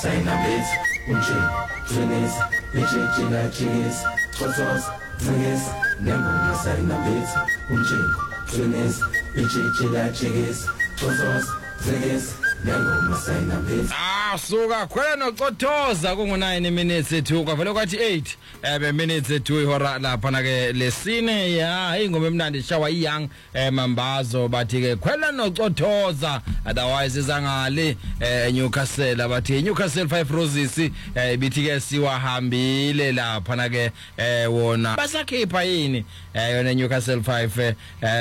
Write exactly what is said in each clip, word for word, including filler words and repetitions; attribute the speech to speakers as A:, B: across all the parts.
A: Sayinabet, unje, Trinis, Lichila Chis, Tosos, Zingis, Nemo, Sayinabet, unje, Trinis, Lichila Chis, Tosos, Zingis, Nemo, Sayinabet.
B: Ah, suka khwela noqothoza kungu nine minutes two kwavele kwathi eight ebe minutes two ihora lapha na ke lesine ya ingoma emnandi shawa iyoung mambazo bathi ke khwela noqothoza otherwise izangale eNewcastle bathi eNewcastle five roses bithi ke siwahambile lapha na ke wona basakhipha yini yona Newcastle five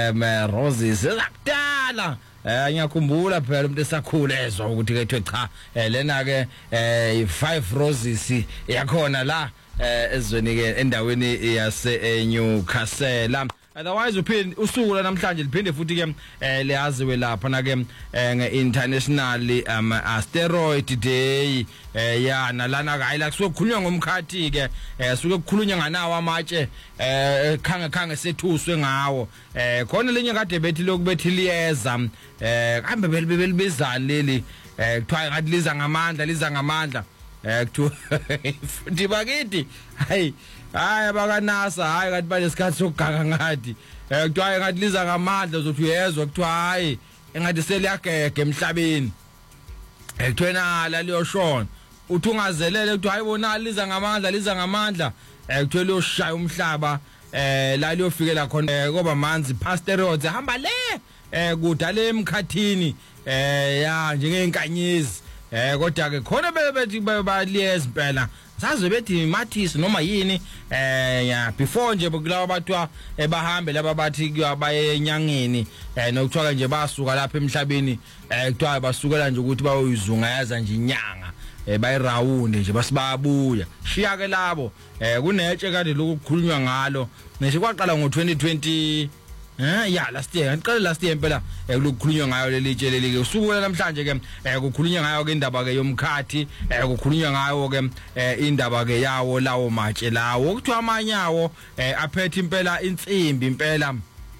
B: roses zakudala eh ngiyakhumbula phela umuntu esakhulezwa ukuthi ke ethe cha lena ke eh five roses yakhona la ezweni ke endaweni yase Newcastle. Otherwise uphinde usuku la namhlanje liphinde futhi ke leyaziwe lapha na ke nge-international um asteroid day yana lana ke ayila kusokhulunywa ngomkhathi ke suke kukhulunywa nganawo amatshe khanga khanga sethuswe ngawo khona linye kade bethi lokubethi liyeza kambe belibizana leli kuthiwa ngathi liza ngamandla liza ngamandla ekuthiwa futhi bakithi hayi hayi abakanasa hayi kathi banesikhathi sokuganga ngathi ekuthiwa ngathi liza ngamandla uzothi uyezwa kuthiwa hayi engathi seliyagege emhlabeni ekuthiwa la liyoshona uthi ungazelele kuthiwa hayi bona liza ngamandla liza ngamandla ekuthiwa liyoshaya umhlaba eh la liyofikela khona ngoba manzi pasteroids hamba le eh kudala emkhathini eh ya njengeenkanyezi eh kodwa ke khona bebethi baliyeza impela saze bethi mathisi noma yini eh ya before nje kulawa batwa ebahambe laba bathi kuyabaye enyangeni eh nokuthiwa nje basuka lapha emhlabeni eh kuthiwa basukela nje ukuthi bayoyizunga yaza nje inyanga eh bayirawunde nje basibabuya shiya ke labo eh kunetshe kade lokukhulunywa ngalo ngisho kwaqala ngo twenty twenty eh ya last year ngiqale last year impela ekukhulunywa ngayo leli tsheleli ke usuku namhlanje ke ukukhulunywa ngayo ke indaba ke yomkhathi ukukhulunywa ngayo ke indaba ke yawo lawo matshe lawo kuthiwa amanyawo aphethe impela insimbi impela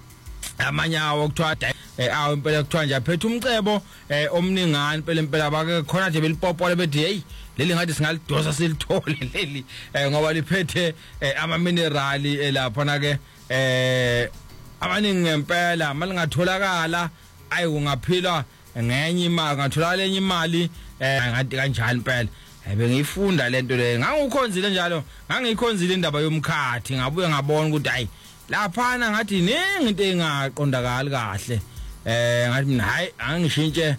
B: amanyawo kuthiwa awu impela kuthiwa nje aphethe umcebo omningana impela impela bake khona nje belipopole bethi hey leli ngathi singalidosa silithole leli ngoba liphethe ama minerali lapha na ke eh abaningi ngempela malingatholakala ayi ungaphila ngenye imali ngathola lenye imali eh ngathi kanjalo impela bengiyifunda lento le ngangikhonzile njalo ngangikhonzile indaba yomkhathi ngabuye ngabona ukuthi hayi lapha na ngathi ningi into engaqondakali kahle eh ngathi mina hayi angishintshe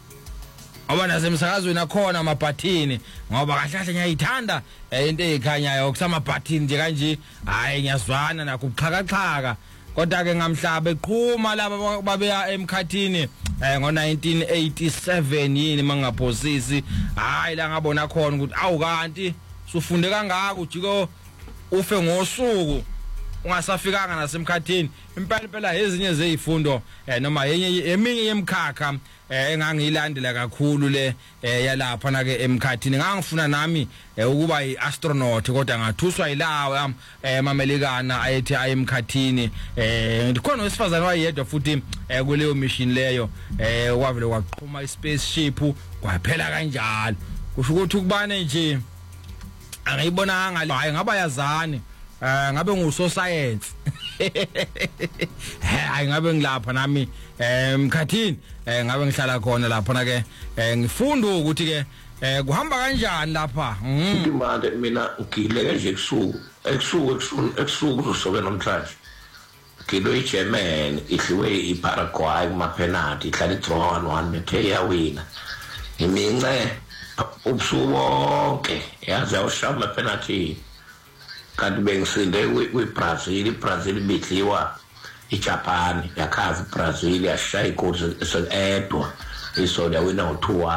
B: ngoba nasemsakazweni akhona amabhathini ngoba kahle kahle ngiyayithanda into ezikhanyayo kusamabhathini nje kanje hayi ngiyazwana nakuxhakaxhaka kodwa ke ngamhlaba eqhuma laba babeya emkhathini ngo nineteen eighty-seven yini mangaphosisi hayi la ngabona khona ukuthi awu kanti sufunde kangaka ujiko ufe ngosuku ungasafikanga nasemkhathini impela impela ezinye zezifundo noma yenye eminye yemkhakha engangiyilandela kakhulu le yalapha na ke emkhathini ngangifuna nami ukuba yiastronaut kodwa ngathuswa yilawo emamelikana ayethi ayemkhathini ndikhona wesifazana wayedwa futhi kuleyo mission leyo kwavele kwaqhuma ispaceship kwaphela kanjalo kusho ukuthi ukubane nje angiyibonanga hayi ngaba yazani ngabe nguso science hayi ngabe ngilapha nami emkhathini ngabe ngihlala khona lapha na ke ngifunda ukuthi ke kuhamba kanjani lapha
C: imali mina ngile nje kusuku ekusuku ekusuku ekusuku usobe namhlanje ngilo iGerman ihliwe iParaguay kuma penalty ihlala i-draw one one bethe yawina imince ubusuku bonke yaze awushaya penalty kanti bengisinde kwiBrazil iBrazil bidliwa iJapan yakhaza iBrazil yashaya igoli edwa isona wina ngo two one.